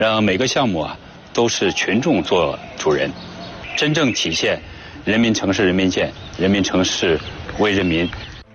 让每个项目都是群众做主人，真正体现人民城市人民建，人民城市为人民。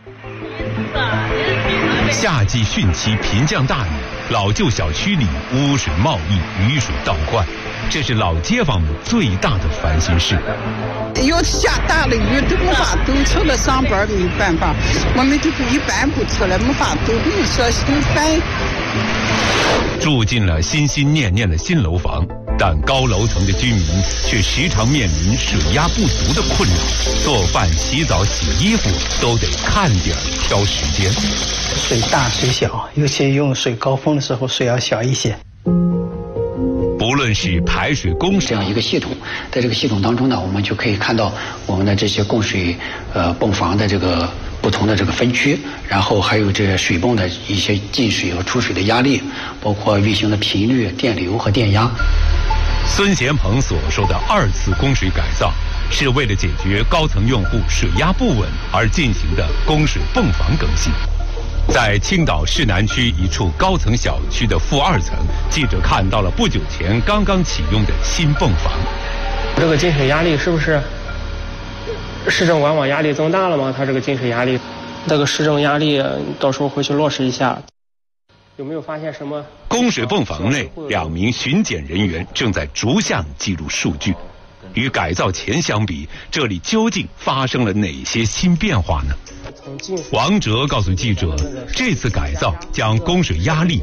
夏季汛期频降大雨，老旧小区里污水冒溢，雨水倒灌，这是老街坊们最大的烦心事。 要下大了雨都没法走，出来上班没办法，我们就一般不出来，没法走，你说心烦。 住进了心心念念的新楼房，但高楼层的居民却时常面临水压不足的困扰，做饭、洗澡、洗衣服都得看点挑时间。 水大水小，尤其用水高峰的时候，水要小一些。 不论是排水供水这样一个系统，在这个系统当中呢，我们就可以看到我们的这些供水泵房的这个不同的这个分区，然后还有这水泵的一些进水和出水的压力，包括运行的频率、电流和电压。 孙贤鹏所说的2次供水改造，是为了解决高层用户水压不稳而进行的供水泵房更新。在青岛市南区一处高层小区的负2层，记者看到了不久前刚刚启用的新泵房。 这个进水压力是不是市政管网压力增大了吗？它这个进水压力，这个市政压力到时候回去落实一下。有没有发现什么？ 供水泵房内，2名巡检人员正在逐项记录数据。与改造前相比，这里究竟发生了哪些新变化呢？王哲告诉记者，这次改造将供水压力